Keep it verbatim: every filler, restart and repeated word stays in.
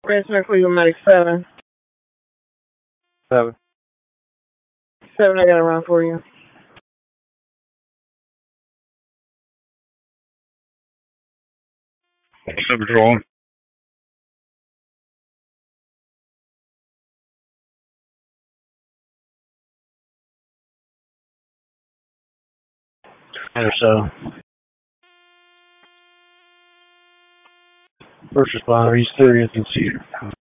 Ransom Cleveland ninety-seven. Seven. Seven, I got a round for you. Seven rolling. And so. First responder, he's serious and Cedar.